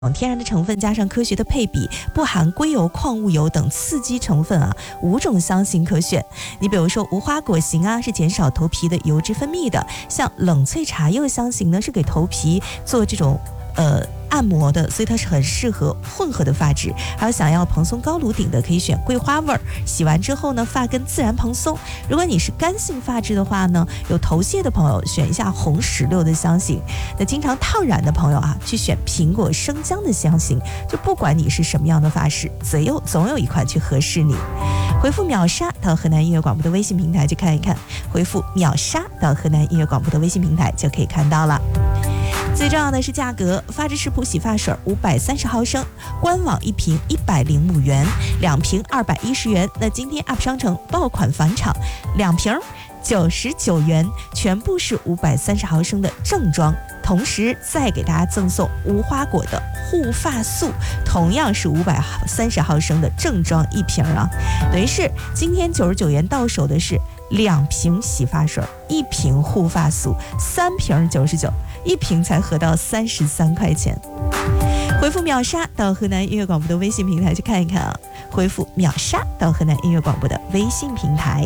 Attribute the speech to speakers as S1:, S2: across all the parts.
S1: 天然的成分加上科学的配比，不含硅油、矿物油等刺激成分啊，5种香型可选。你比如说无花果型啊，是减少头皮的油脂分泌的；像冷萃茶柚香型呢，是给头皮做这种按摩的，所以它是很适合混合的发质。还有想要蓬松高颅顶的，可以选桂花味儿。洗完之后呢，发根自然蓬松。如果你是干性发质的话呢，有头屑的朋友选一下红石榴的香型。那经常烫染的朋友啊，去选苹果生姜的香型。就不管你是什么样的发饰，总有一款去合适你。回复秒杀到河南音乐广播的微信平台去看一看，回复秒杀到河南音乐广播的微信平台就可以看到了。最重要的是价格，发质食谱洗发水530毫升，官网1瓶105元，2瓶210元。那今天 App 商城爆款返场，2瓶99元，全部是530毫升的正装，同时再给大家赠送无花果的护发素，同样是530毫升的正装1瓶啊，等于是今天99元到手的是2瓶洗发水，1瓶护发素，3瓶99，一瓶才合到33块钱。回复秒杀到河南音乐广播的微信平台去看一看啊，回复秒杀到河南音乐广播的微信平台。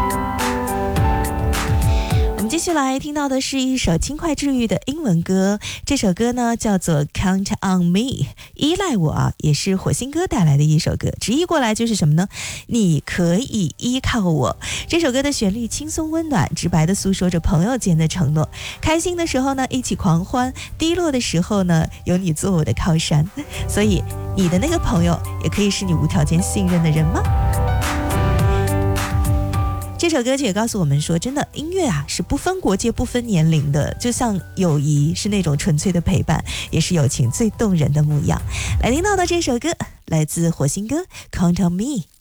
S1: 继续来听到的是一首轻快治愈的英文歌，这首歌呢叫做 Count on Me， 依赖我啊，也是火星哥带来的一首歌，直译过来就是什么呢？你可以依靠我。这首歌的旋律轻松温暖，直白的诉说着朋友间的承诺，开心的时候呢一起狂欢，低落的时候呢有你做我的靠山，所以你的那个朋友也可以是你无条件信任的人吗？这首歌曲也告诉我们说，真的音乐啊是不分国界不分年龄的，就像友谊是那种纯粹的陪伴，也是友情最动人的模样。来听到的这首歌来自火星哥 Count on Me。